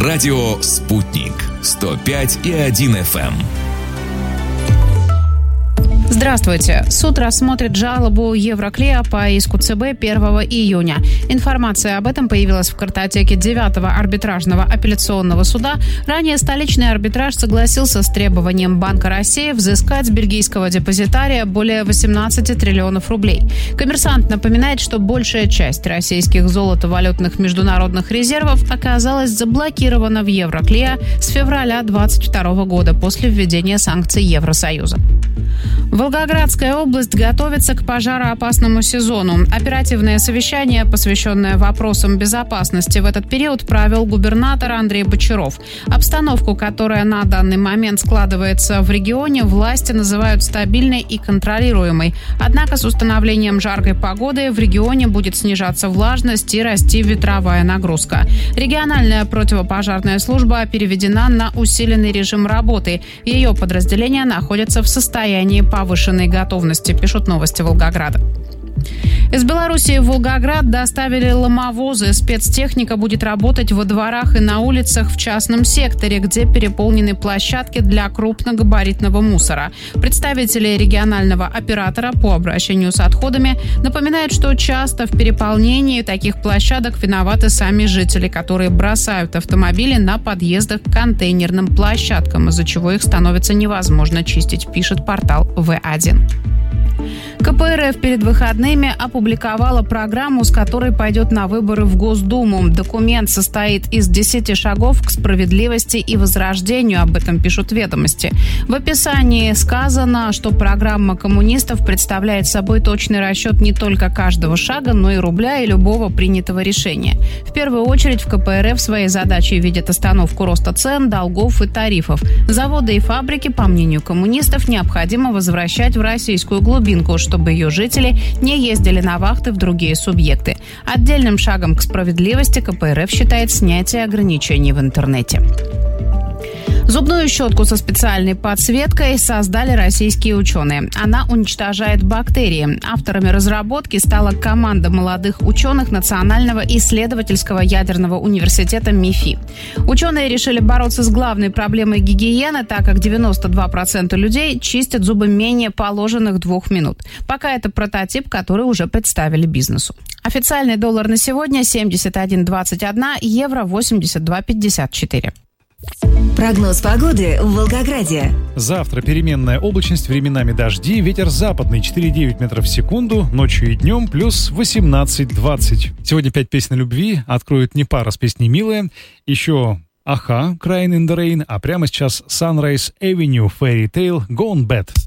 Радио «Спутник» 105,1 FM. Здравствуйте. Суд рассмотрит жалобу Евроклея по иску ЦБ 1 июня. Информация об этом появилась в картотеке 9-го арбитражного апелляционного суда. Ранее столичный арбитраж согласился с требованием Банка России взыскать с бельгийского депозитария более 18 триллионов рублей. «Коммерсант» напоминает, что большая часть российских золотовалютных международных резервов оказалась заблокирована в Евроклея с февраля 2022 года после введения санкций Евросоюза. Волгоградская область готовится к пожароопасному сезону. Оперативное совещание, посвященное вопросам безопасности, в этот период провел губернатор Андрей Бочаров. Обстановку, которая на данный момент складывается в регионе, власти называют стабильной и контролируемой. Однако с установлением жаркой погоды в регионе будет снижаться влажность и расти ветровая нагрузка. Региональная противопожарная служба переведена на усиленный режим работы. Ее подразделения находятся в состоянии повышенной готовности, пишут новости Волгограда. Из Белоруссии в Волгоград доставили ломовозы. Спецтехника будет работать во дворах и на улицах в частном секторе, где переполнены площадки для крупногабаритного мусора. Представители регионального оператора по обращению с отходами напоминают, что часто в переполнении таких площадок виноваты сами жители, которые бросают автомобили на подъездах к контейнерным площадкам, из-за чего их становится невозможно чистить, пишет портал В1. КПРФ перед выходными опубликовала программу, с которой пойдет на выборы в Госдуму. Документ состоит из 10 шагов к справедливости и возрождению, об этом пишут «Ведомости». В описании сказано, что программа коммунистов представляет собой точный расчет не только каждого шага, но и рубля и любого принятого решения. В первую очередь в КПРФ своей задачей видят остановку роста цен, долгов и тарифов. Заводы и фабрики, по мнению коммунистов, необходимо возвращать в российскую глубинку, чтобы ее жители не ездили на вахты в другие субъекты. Отдельным шагом к справедливости КПРФ считает снятие ограничений в интернете. Зубную щетку со специальной подсветкой создали российские ученые. Она уничтожает бактерии. Авторами разработки стала команда молодых ученых Национального исследовательского ядерного университета МИФИ. Ученые решили бороться с главной проблемой гигиены, так как 92% людей чистят зубы менее положенных 2 минут. Пока это прототип, который уже представили бизнесу. Официальный доллар на сегодня 71,21, евро 82,54. Прогноз погоды в Волгограде. Завтра переменная облачность, временами дожди, ветер западный 4,9 метров в секунду, ночью и днем плюс 18-20. Сегодня 5 песен о любви, откроют Непара с песней «Милая», еще Аха, Crying in the Rain, а прямо сейчас Sunrise Avenue, Fairy Tale, Gone Bad.